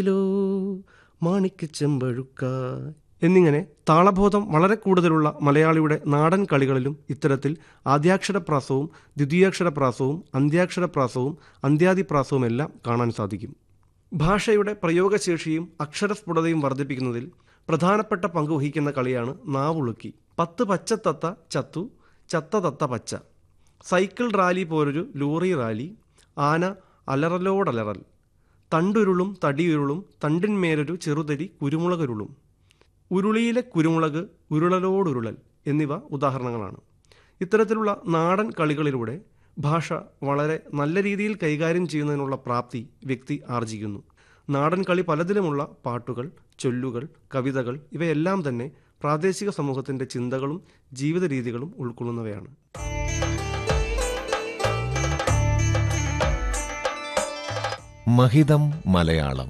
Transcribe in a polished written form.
Law മാണിക്ക ചെമ്പഴുക്ക എന്നിങ്ങനെ താളബോധം വളരെ കൂടുതലുള്ള മലയാളിയുടെ നാടൻ കളികളിലും ഇത്തരത്തിൽ ആദ്യാക്ഷരപ്രാസവും ദ്വിതീയാക്ഷരപ്രാസവും അന്ത്യാക്ഷരപ്രാസവും അന്ത്യാദിപ്രാസവുമെല്ലാം കാണാൻ സാധിക്കും. ഭാഷയുടെ പ്രയോഗശേഷിയും അക്ഷരസ്ഫുടതയും വർദ്ധിപ്പിക്കുന്നതിൽ പ്രധാനപ്പെട്ട പങ്ക് വഹിക്കുന്ന കളിയാണ് നാവുളുക്കി. 10 പച്ചത്തത്ത ചത്തു, ചത്ത തത്ത പച്ച, സൈക്കിൾ റാലി പോലൊരു ലോറി റാലി, ആന അലറലോടലറൽ, തണ്ടുരുളും തടിയുരുളും തണ്ടിന്മേലൊരു ചെറുതരി കുരുമുളകുരുളും, ഉരുളിയിലെ കുരുമുളക് ഉരുളലോടുരുളൽ എന്നിവ ഉദാഹരണങ്ങളാണ്. ഇത്തരത്തിലുള്ള നാടൻ കളികളിലൂടെ ഭാഷ വളരെ നല്ല രീതിയിൽ കൈകാര്യം ചെയ്യുന്നതിനുള്ള പ്രാപ്തി വ്യക്തി ആർജിക്കുന്നു. നാടൻ കളി പലതിലുമുള്ള പാട്ടുകൾ, ചൊല്ലുകൾ, കവിതകൾ ഇവയെല്ലാം തന്നെ പ്രാദേശിക സമൂഹത്തിൻ്റെ ചിന്തകളും ജീവിത രീതികളും ഉൾക്കൊള്ളുന്നവയാണ്. മഹിതം മലയാളം